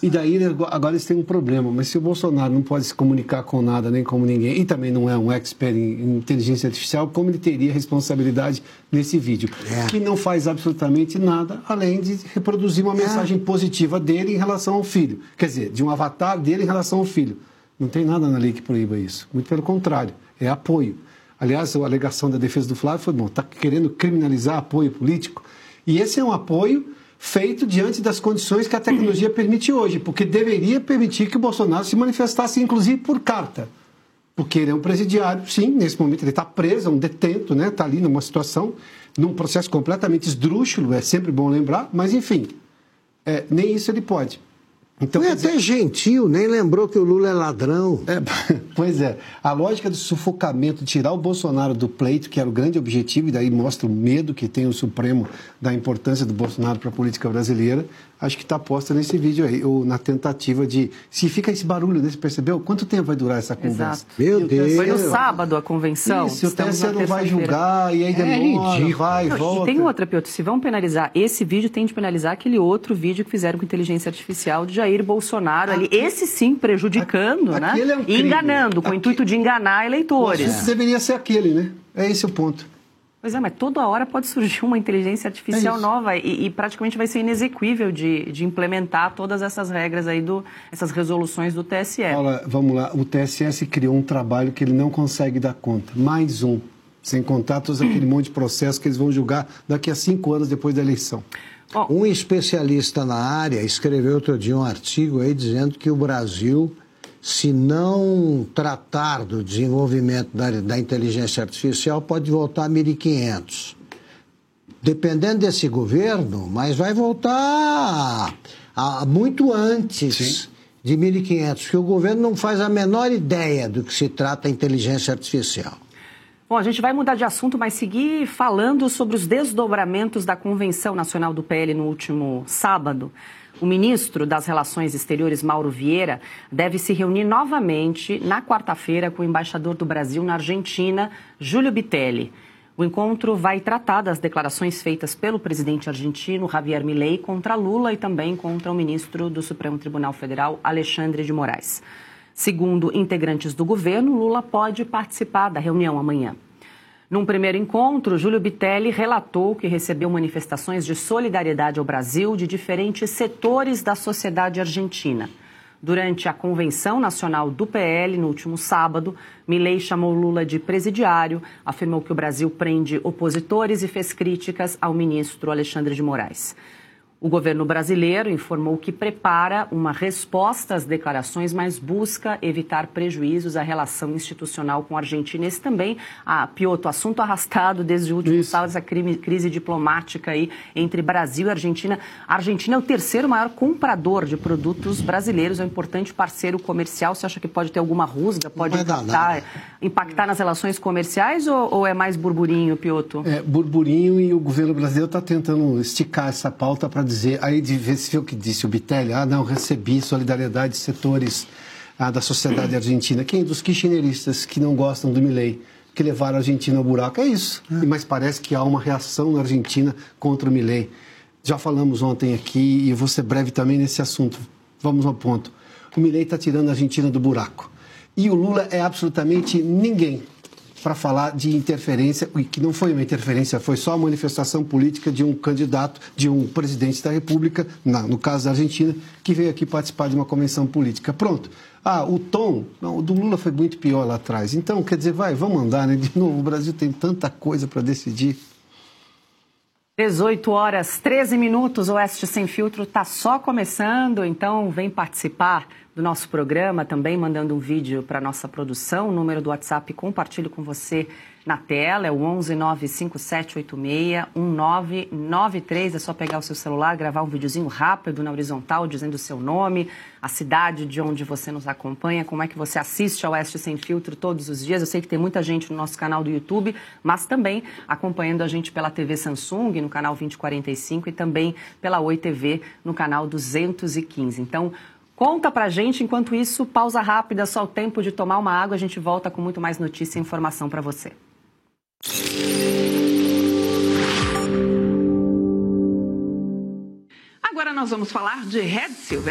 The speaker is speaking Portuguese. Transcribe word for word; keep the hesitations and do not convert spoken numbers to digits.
E daí, agora eles têm um problema, mas se o Bolsonaro não pode se comunicar com nada, nem com ninguém, e também não é um expert em inteligência artificial, como ele teria responsabilidade nesse vídeo? É. Que não faz absolutamente nada, além de reproduzir uma é. mensagem positiva dele em relação ao filho. Quer dizer, de um avatar dele em relação ao filho. Não tem nada na lei que proíba isso. Muito pelo contrário, é apoio. Aliás, a alegação da defesa do Flávio foi, bom, está querendo criminalizar apoio político. E esse é um apoio feito diante das condições que a tecnologia permite hoje, porque deveria permitir que o Bolsonaro se manifestasse, inclusive, por carta. Porque ele é um presidiário, sim, nesse momento ele está preso, é um detento, né? Está ali numa situação, num processo completamente esdrúxulo, é sempre bom lembrar, mas, enfim, é, nem isso ele pode. Então, Foi até dizer... gentil, nem lembrou que o Lula é ladrão. É, pois é. A lógica do sufocamento, tirar o Bolsonaro do pleito, que era o grande objetivo, e daí mostra o medo que tem o Supremo da importância do Bolsonaro para a política brasileira, acho que está posta nesse vídeo aí, ou na tentativa de... Se fica esse barulho, né? Você percebeu? Quanto tempo vai durar essa conversa? Exato. Meu Deus! Foi no sábado a convenção. Isso, o T S E não vai julgar, e aí demora, é vai, não, volta. E tem outra, Piotr, se vão penalizar esse vídeo, tem de penalizar aquele outro vídeo que fizeram com inteligência artificial de Jair Bolsonaro ali. Esse sim prejudicando, né? É um e enganando, com o intuito de enganar eleitores. Isso deveria ser aquele, né? É esse o ponto. Pois é, mas toda hora pode surgir uma inteligência artificial é nova e, e praticamente vai ser inexequível de, de implementar todas essas regras aí, do, essas resoluções do T S E. Olha, vamos lá, o T S E criou um trabalho que ele não consegue dar conta. Mais um, sem contar todos aquele monte de processos que eles vão julgar daqui a cinco anos depois da eleição. Oh. Um especialista na área escreveu outro dia um artigo aí dizendo que o Brasil, se não tratar do desenvolvimento da, da inteligência artificial, pode voltar a mil e quinhentos. Dependendo desse governo, mas vai voltar a, a, muito antes Sim. de mil e quinhentos, porque o governo não faz a menor ideia do que se trata a inteligência artificial. Bom, a gente vai mudar de assunto, mas seguir falando sobre os desdobramentos da Convenção Nacional do P L no último sábado. O ministro das Relações Exteriores, Mauro Vieira, deve se reunir novamente na quarta-feira com o embaixador do Brasil na Argentina, Júlio Bitelli. O encontro vai tratar das declarações feitas pelo presidente argentino, Javier Milei, contra Lula e também contra o ministro do Supremo Tribunal Federal, Alexandre de Moraes. Segundo integrantes do governo, Lula pode participar da reunião amanhã. Num primeiro encontro, Júlio Bitelli relatou que recebeu manifestações de solidariedade ao Brasil de diferentes setores da sociedade argentina. Durante a Convenção Nacional do P L, no último sábado, Milei chamou Lula de presidiário, afirmou que o Brasil prende opositores e fez críticas ao ministro Alexandre de Moraes. O governo brasileiro informou que prepara uma resposta às declarações, mas busca evitar prejuízos à relação institucional com a Argentina. Esse também, ah, Piotr, assunto arrastado desde o último Isso. sábado, essa crise diplomática aí entre Brasil e Argentina. A Argentina é o terceiro maior comprador de produtos brasileiros, é um importante parceiro comercial. Você acha que pode ter alguma rusga, pode impactar, impactar nas relações comerciais ou, ou é mais burburinho, Piotr? É burburinho, e o governo brasileiro está tentando esticar essa pauta para dizer, aí de ver se o que disse o Bitelli, ah, não, recebi solidariedade de setores ah, da sociedade argentina. Quem? Dos kirchneristas que não gostam do Milei, que levaram a Argentina ao buraco. É isso. É. Mas parece que há uma reação na Argentina contra o Milei. Já falamos ontem aqui, e eu vou ser breve também nesse assunto. Vamos ao ponto. O Milei está tirando a Argentina do buraco. E o Lula é absolutamente ninguém para falar de interferência, e que não foi uma interferência, foi só a manifestação política de um candidato, de um presidente da República, na, no caso da Argentina, que veio aqui participar de uma convenção política. Pronto. Ah, o tom, não, o do Lula foi muito pior lá atrás. Então, quer dizer, vai, vamos andar, né? De novo, o Brasil tem tanta coisa para decidir. dezoito horas, treze minutos, o Oeste Sem Filtro está só começando, então vem participar do nosso programa, também mandando um vídeo para a nossa produção. O número do WhatsApp compartilho com você na tela, é o onze nove cinco sete oito seis um nove nove três. É só pegar o seu celular, gravar um videozinho rápido na horizontal, dizendo o seu nome, a cidade de onde você nos acompanha, como é que você assiste ao Oeste Sem Filtro todos os dias. Eu sei que tem muita gente no nosso canal do YouTube, mas também acompanhando a gente pela T V Samsung, no canal vinte e quarenta e cinco, e também pela Oi T V, no canal duzentos e quinze. Então, conta pra gente. Enquanto isso, pausa rápida, só o tempo de tomar uma água. A gente volta com muito mais notícia e informação para você. Agora nós vamos falar de Red Silver.